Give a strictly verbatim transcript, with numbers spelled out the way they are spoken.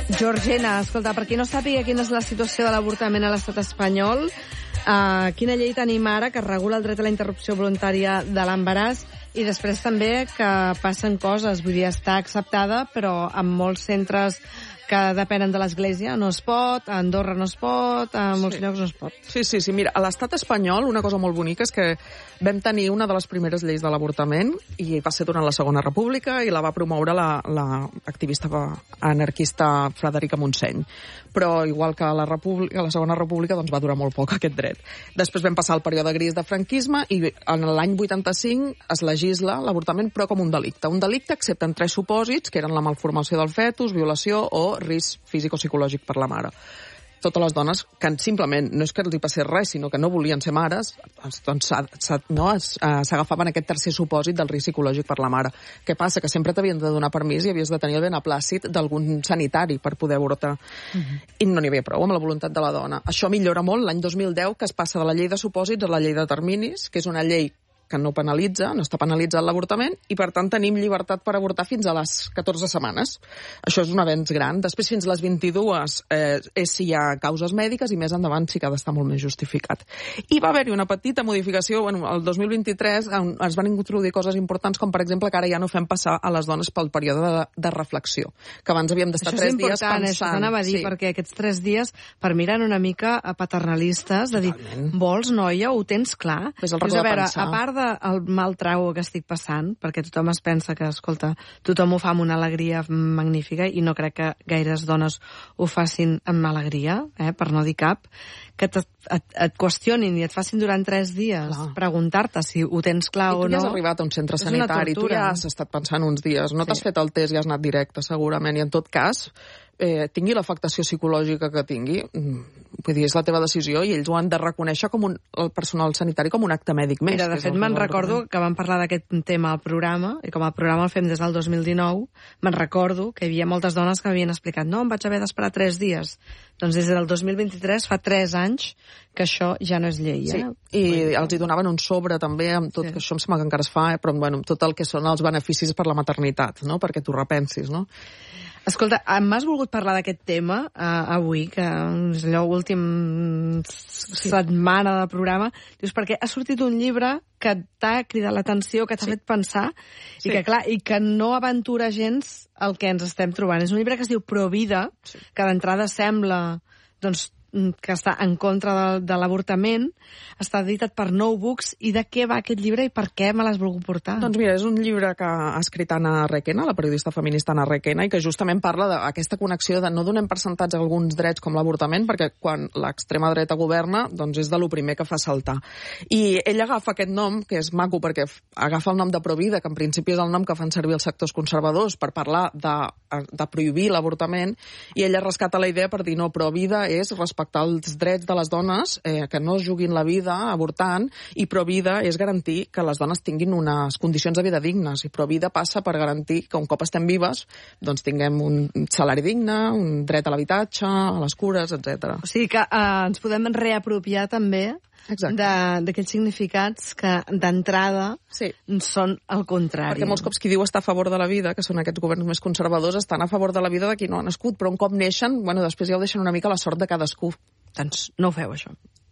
Georgina, escolta, per qui no sàpiga quina és la situació de l'avortament a l'estat espanyol, uh, quina llei tenim ara que regula el dret a la interrupció voluntària de l'embaràs i després també que passen coses, vull dir, està acceptada, però en molts centres que depenen de l'Església no es pot, a Andorra no es pot, a molts sí. llocs no es pot. Sí, sí, sí. Mira, a l'estat espanyol una cosa molt bonica és que vam tenir una de les primeres lleis de l'avortament i va ser durant la Segona República i la va promoure la, la activista anarquista Frederica Montseny. Però igual que a la, República, a la Segona República doncs va durar molt poc aquest dret. Després vam passar el període gris de franquisme i en l'any vuitanta-cinc es legisla l'avortament però com un delicte. Un delicte excepte en tres supòsits, que eren la malformació del fetus, violació o risc físic o psicològic per la mare. Totes les dones que simplement no és que els hi passés res, sinó que no volien ser mares, doncs no, s'agafaven aquest tercer supòsit del risc psicològic per la mare. Què passa? Que sempre t'havien de donar permís i havies de tenir el beneplàcit d'algun sanitari per poder avortar. Uh-huh. I no n'hi havia prou amb la voluntat de la dona. Això millora molt l'any dos mil deu, que es passa de la llei de supòsits a la llei de terminis, que és una llei que no penalitza, no està penalitzat l'avortament, i per tant tenim llibertat per avortar fins a les catorze setmanes. Això és un avenç gran. Després fins a les vint-i-dues eh, és si hi ha causes mèdiques i més endavant sí que ha d'estar molt més justificat. I va haver-hi una petita modificació, bueno, el dos mil vint-i-tres es van introduir coses importants com per exemple que ara ja no fem passar a les dones pel període de, de reflexió, que abans havíem d'estar tres dies pensant. Això t'anava a dir, sí. perquè aquests tres dies per mirar una mica paternalistes, de dir, Totalment. vols noia, ho tens clar? És el raó de veure, pensar. A part del mal trago que estic passant, perquè tothom es pensa que, escolta, tothom ho fa amb una alegria magnífica i no crec que gaires dones ho facin amb alegria, eh, per no dir cap, que et, et, et qüestionin i et facin durant tres dies clar. preguntar-te si ho tens clar o no. I tu ja has arribat a un centre sanitari, tu ja has estat pensant uns dies, no sí. t'has fet el test i has anat directe, segurament, i en tot cas, eh, tingui l'afectació psicològica que tingui, vull dir, és la teva decisió i ells ho han de reconèixer com un, el personal sanitari com un acte mèdic més. Mira, de fet, me'n recordo que vam parlar d'aquest tema al programa, i com el programa el fem des del dos mil dinou, me'n recordo que hi havia moltes dones que m'havien explicat no, em vaig haver d'esperar tres dies. Doncs des del dos mil vint-i-tres, fa tres anys, que això ja no és llei, eh? Sí, i els hi donaven un sobre també, amb tot, sí. que això em sembla que encara es fa, eh? però bueno, amb tot el que són els beneficis per la maternitat, no? Perquè t'ho repensis, no? Escolta, m'has volgut parlar d'aquest tema uh, avui, que és allò últim sí. setmana del programa, dius, perquè ha sortit un llibre que t'ha cridat l'atenció, que t'ha sí. fet pensar, sí. i que, clar, i que no aventura gens el que ens estem trobant. És un llibre que es diu Provida, sí. que d'entrada sembla, doncs, que està en contra de, de l'avortament, està editat per Nou Books, i de què va aquest llibre i per què me l'has volgut portar? Doncs mira, és un llibre que ha escrit Anna Requena, la periodista feminista Anna Requena, i que justament parla d'aquesta connexió de no donem percentatge a alguns drets com l'avortament, perquè quan l'extrema dreta governa, doncs és de lo primer que fa saltar. I ella agafa aquest nom, que és maco, perquè agafa el nom de Provida, que en principi és el nom que fan servir els sectors conservadors per parlar de, de prohibir l'avortament, i ella rescata la idea per dir no, Provida és respectar els drets de les dones, eh, que no es juguin la vida avortant, i Provida és garantir que les dones tinguin unes condicions de vida dignes, i Provida passa per garantir que un cop estem vives doncs tinguem un salari digne, un dret a l'habitatge, a les cures, etcètera. O sigui que eh, ens podem reapropiar també d'aquells significats que d'entrada sí. són el contrari. Perquè molts cops qui diu estar a favor de la vida, que són aquests governs més conservadors, estan a favor de la vida de qui no ha nascut, però un cop neixen, bueno, després ja ho deixen una mica a la sort de cadascú. Doncs no ho feu, això.